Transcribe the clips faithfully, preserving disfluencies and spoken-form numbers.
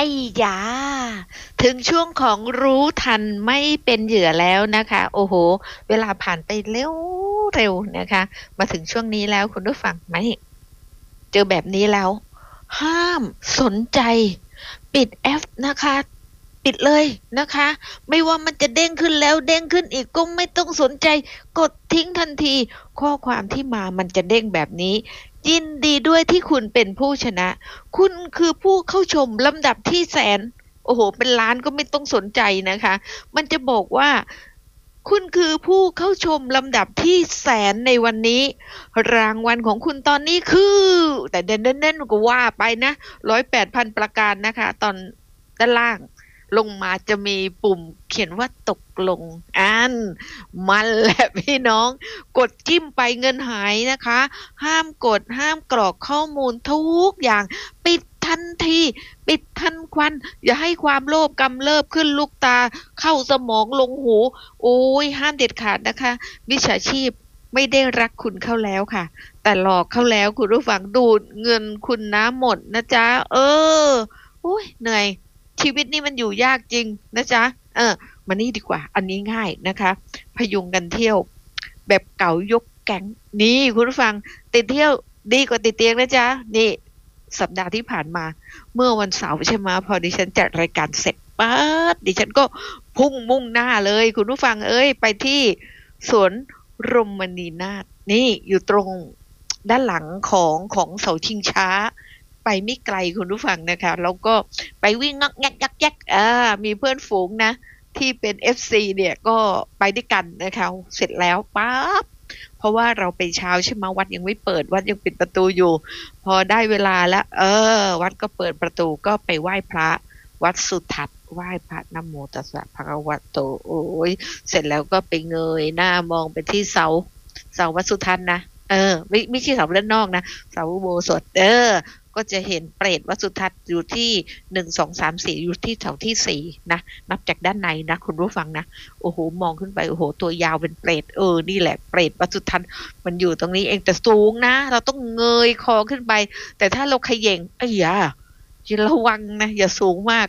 ไอ้ยาถึงช่วงของรู้ทันไม่เป็นเหยื่อแล้วนะคะ โอ้โฮ เวลาผ่านไปเร็วเร็วนะคะ มาถึงช่วงนี้แล้วคุณผู้ฟังมานี่ เจอแบบนี้แล้ว ห้ามสนใจ ปิดแอปนะคะ ปิดเลยนะคะ ไม่ว่ามันจะเด้งขึ้นแล้วเด้งขึ้นอีกก็ไม่ต้องสนใจ กดทิ้งทันที ข้อความที่มามันจะเด้งแบบนี้ ยินดีด้วยที่คุณเป็นผู้ชนะ คุณคือผู้เข้าชมลำดับที่แสน โอ้โฮ เป็นล้านก็ไม่ต้องสนใจนะคะ มันจะบอกว่า คุณคือผู้เข้าชมลำดับที่แสนในวันนี้ รางวัลของคุณตอนนี้คือ แต่เด่นๆๆก็ว่าไปนะ หนึ่งร้อยแปดพัน ประการนะคะ ตอนด้านล่างลงมาจะมีปุ่มเขียนว่าตกลง อัน มันแหละพี่น้อง กดจิ้มไปเงินหายนะคะ ห้ามกด ห้ามกรอกข้อมูลทุกอย่าง ปิดทันที ปิดทันควัน อย่าให้ความโลภกำเริบขึ้นลูกตา เข้าสมองลงหู โอ๊ย ห้ามเด็ดขาดนะคะ มิจฉาชีพไม่ได้รักคุณเข้าแล้วค่ะ แต่หลอกเข้าแล้วคุณผู้ฟัง ดูดเงินคุณนะหมดนะจ๊ะ เออ โอ๊ย เหนื่อย ชีวิตนี่มันอยู่ยากจริงนะจ๊ะ เออ มานี่ดีกว่า อันนี้ง่ายนะคะ พยุงกันเที่ยว แบบเก๋ายกแก๊ง นี่คุณผู้ฟัง ติดเที่ยวดีกว่าติดเตียงนะจ๊ะ นี่ สัปดาห์ที่ผ่านมา เมื่อวันเสาร์ใช่ไหม พอดิฉันจัดรายการเสร็จปั๊บ ดิฉันก็พุ่งมุ่งหน้าเลยคุณผู้ฟังเอ๊ย ไปที่สวนรมณีนาถ นี่อยู่ตรง ด้านหลังของ ของเสาชิงช้า ไปไม่ไกลคุณผู้ฟังนะคะ แล้วก็ไปวิ่งง่อกแง่กญักแย็ก อา มีเพื่อนฝูงนะ ที่เป็น เอฟ ซี เนี่ยก็ไปด้วยกันนะคะ เสร็จแล้วปั๊บ เพราะว่าเราไปเช้าใช่ไหม วัดยังไม่เปิด วัดยังปิดประตูอยู่ พอได้เวลาแล้ว เออ วัดก็เปิดประตู ก็ไปไหว้พระวัดสุทัศน์ ไหว้พระนะโมตัสสะภะคะวะโต โอ๊ย เสร็จแล้วก็ไปเงยหน้ามองไปที่เสา เสาวัดสุทัศน์นะ เออ ไม่ ไม่ใช่เสาด้านนอกนะ เสาอุโบสถ เออ ก็จะเห็นเปรตวัดสุทัศน์อยู่ที่ หนึ่ง สอง สาม สี่ อยู่ที่เสาที่ สี่ นะ นับจากด้านในนะคุณผู้ฟังนะ โอ้โฮ มองขึ้นไป โอ้โฮ ตัวยาวเป็นเปรต เออ นี่แหละเปรตวัดสุทัศน์ มันอยู่ตรงนี้เอง แต่สูงนะ เราต้องเงยคอขึ้นไป แต่ถ้าเราเขย่ง อัยยา อย่า ระวังนะ อย่าสูงมาก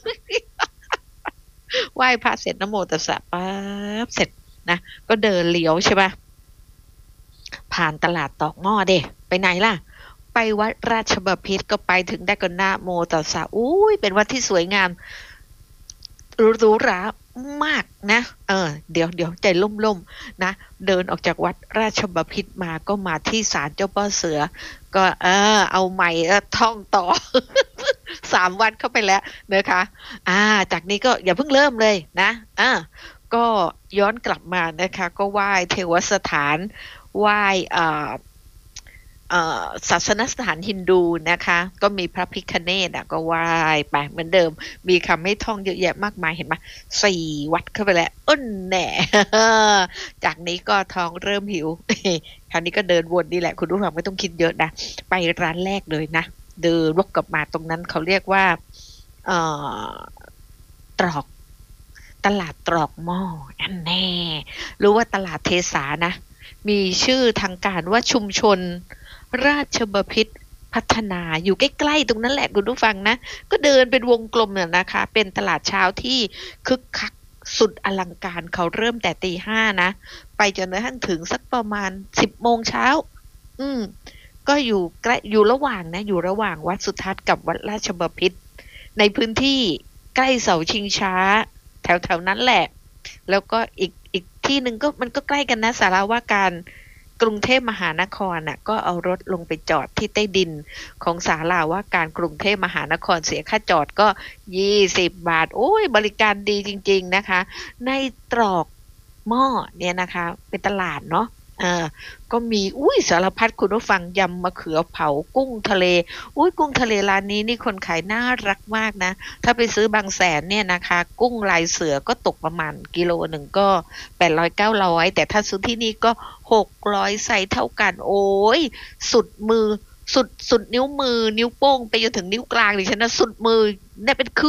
ไหว้พระเสร็จ นะโมตัสสะปั๊บ เสร็จนะ ก็เดินเลี้ยวใช่เปล่า ผ่านตลาดตอกหม้อสิ ไปไหนล่ะ ไปวัดราชบพิตร ก็ไปถึงได้ก็นะโมตัสสะ อุ๊ย เป็นวัดที่สวยงาม หรู หรูหรามากนะ เออ เดี๋ยว เดี๋ยวใจร่ม ๆ นะ เดินออกจากวัดราชบพิตรมา ก็มาที่ศาลเจ้าพ่อเสือ ก็ เออ เอาไมค์ เออ ท่องต่อ สาม วัดเข้าไปแล้วนะคะ อา จากนี้ก็อย่าเพิ่งเริ่มเลยนะ อา ก็ย้อนกลับมานะคะ ก็ไหว้เทวสถาน ไหว้ อ่า เอ่อ ศาสนสถานฮินดูนะคะ ก็มีพระพิฆเนศอะ ก็ไหว้ไปเหมือนเดิม มีคำให้ท่องเยอะแยะมากมายเห็นไหม สี่ วัดเข้าไปแล้ว อั้นแหน่ จากนี้ก็ท้องเริ่มหิว คราวนี้ก็เดินวนนี่แหละ คุณผู้ฟังไม่ต้องคิดเยอะนะ ไปร้านแรกเลยนะ เดินวกกลับมาตรงนั้นเขาเรียกว่า เอ่อ ตรอก ตลาดตรอกหม้อ อันแน่ หรือว่าตลาดเทสานะ มีชื่อทางการว่าชุมชนราชบพิตรพัฒนา อยู่ใกล้ ๆ ตรงนั้นแหละคุณผู้ฟังนะ ก็เดินเป็นวงกลมน่ะนะคะ เป็นตลาดเช้าที่คึกคักสุดอลังการ เขาเริ่มแต่ ตี ห้า นะ ไปจนกระทั่งถึงสักประมาณ สิบ โมงเช้า อืม ก็อยู่ใกล้ อยู่ระหว่างนะ อยู่ระหว่างวัดสุทัศน์กับวัดราชบพิตร ในพื้นที่ใกล้เสาชิงช้า แถว ๆ นั้นแหละ แล้วก็อีก อีกที่หนึ่งก็ มันก็ใกล้กันนะ ศาลาว่าการกรุงเทพมหานครน่ะ ก็เอารถลงไปจอดที่ใต้ดินของศาลาว่าการกรุงเทพมหานคร เสียค่าจอดก็ ยี่สิบ บาท โอ๊ย บริการดีจริง ๆ นะคะ ในตรอกหม้อเนี่ยนะคะ เป็นตลาดเนาะ เออ ก็มี อุ๊ย สารพัดคุณผู้ฟัง ยำมะเขือเผา กุ้งทะเล อุ๊ย กุ้งทะเลร้านนี้นี่คนขายน่ารักมากนะ ถ้าไปซื้อบางแสนเนี่ยนะคะ กุ้งลายเสือก็ตกประมาณกิโลหนึ่งก็ แปดร้อย เก้าร้อย แต่ถ้าซื้อที่นี่ก็ หกร้อย ไซซ์เท่ากัน โอ๊ย สุดมือ สุด สุดนิ้วมือ นิ้วโป้งไปจนถึงนิ้วกลางดิฉันน่ะ สุดมือ เนี่ยเป็นคืบ